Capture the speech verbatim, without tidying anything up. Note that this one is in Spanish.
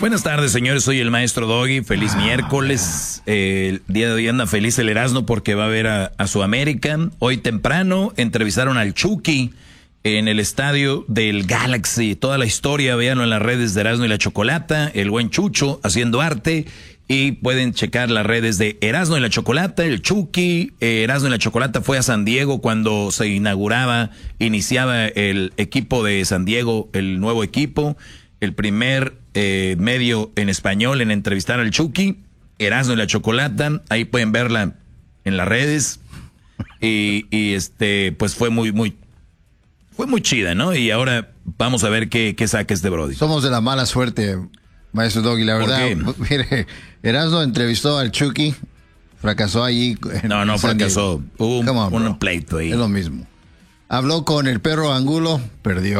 Buenas tardes, señores. Soy el maestro Doggy. Feliz miércoles. Eh, el día de hoy anda feliz el Erasmo porque va a ver a, a su América. Hoy temprano entrevistaron al Chucky en el estadio del Galaxy. Toda la historia, véanlo en las redes de Erasmo y la Chocolata. El buen Chucho haciendo arte. Y pueden checar las redes de Erasmo y la Chocolata, el Chucky. Eh, Erasmo y la Chocolata fue a San Diego cuando se inauguraba, iniciaba el equipo de San Diego, el nuevo equipo. El primer eh, medio en español en entrevistar al Chucky, Erasmo y la Chocolata. Ahí pueden verla en las redes. Y, y este, pues fue muy, muy, fue muy chida, ¿no? Y ahora vamos a ver qué, qué saca este Brody. Somos de la mala suerte, maestro Doggy, la verdad. Mire, Erasmo entrevistó al Chucky, fracasó allí. No, no fracasó. Hubo un, on, un pleito ahí. Es lo mismo. Habló con el perro Angulo, perdió.